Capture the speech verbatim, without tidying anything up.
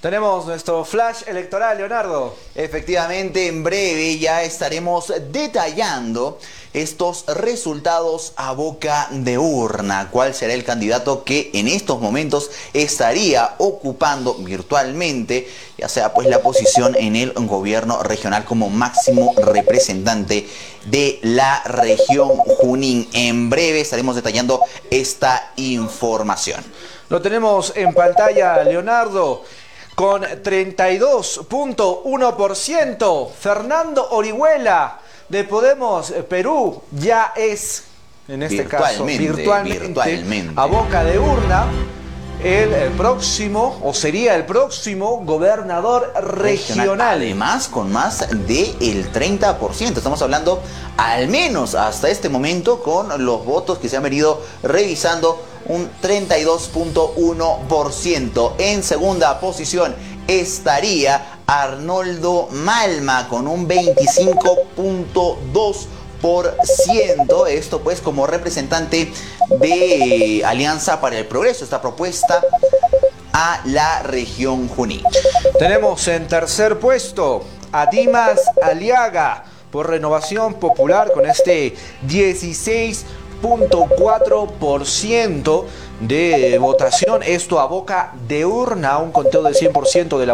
Tenemos nuestro flash electoral, Leonardo. Efectivamente, en breve ya estaremos detallando estos resultados a boca de urna. ¿Cuál será el candidato que en estos momentos estaría ocupando virtualmente, ya sea pues la posición en el gobierno regional como máximo representante de la región Junín? En breve estaremos detallando esta información. Lo tenemos en pantalla, Leonardo. Con treinta y dos punto uno por ciento, Fernando Orihuela de Podemos Perú ya es, en este virtualmente, caso, virtualmente, virtualmente, a boca de urna, el, el próximo, o sería el próximo gobernador regional. regional. Además, con más del treinta por ciento. Estamos hablando, al menos hasta este momento, con los votos que se han venido revisando, un treinta y dos punto uno por ciento. En segunda posición estaría Arnoldo Malma con un veinticinco punto dos por ciento. Esto pues como representante de Alianza para el Progreso, esta propuesta a la región Junín. Tenemos en tercer puesto a Dimas Aliaga por Renovación Popular con este dieciséis punto cuatro por ciento de votación. Esto a boca de urna, un conteo del cien por ciento de la